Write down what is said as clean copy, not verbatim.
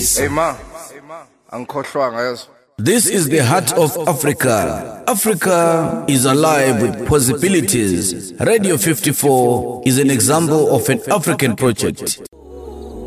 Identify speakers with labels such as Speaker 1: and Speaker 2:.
Speaker 1: Hey ma, angikhohlwanga yazo. This is the heart of Africa. Africa is alive with possibilities. Radio 54 is an example of an African project.